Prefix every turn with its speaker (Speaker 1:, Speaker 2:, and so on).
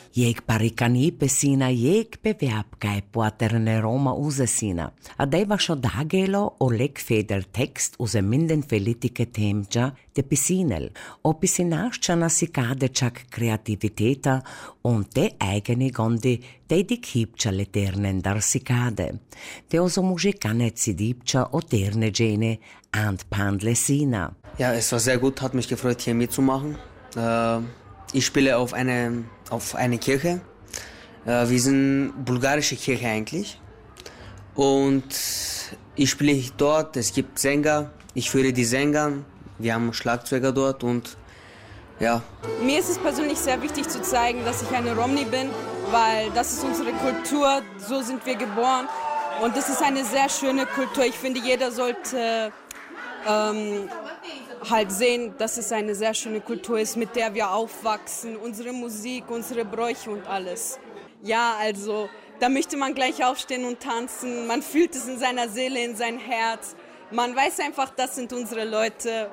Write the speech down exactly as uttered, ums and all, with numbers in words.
Speaker 1: Jeg paricani pesina jeg bewerb kaj poaterne Roma usesina. Adeva šo dagelo o lek feder text use minden felitike temja de pisinel. O pisinaščana si kade čak kreativiteta on te eigene gondi te dik hipča leternen dar si kade. Te oso mužikanet si dipča o terne gene and pandle sina.
Speaker 2: Ja, es war sehr gut, hat mich gefreut, hier mitzumachen. Äh, ich spiele auf eine, auf eine Kirche. Äh, wir sind bulgarische Kirche eigentlich. Und ich spiele dort, es gibt Sänger, ich führe die Sänger, wir haben Schlagzeuger dort und ja.
Speaker 3: Mir ist es persönlich sehr wichtig zu zeigen, dass ich eine Romni bin, weil das ist unsere Kultur, so sind wir geboren. Und das ist eine sehr schöne Kultur. Ich finde, jeder sollte ähm, halt sehen, dass es eine sehr schöne Kultur ist, mit der wir aufwachsen, unsere Musik, unsere Bräuche und alles. Ja, also da möchte man gleich aufstehen und tanzen, man fühlt es in seiner Seele, in sein Herz. Man weiß einfach, das sind unsere Leute.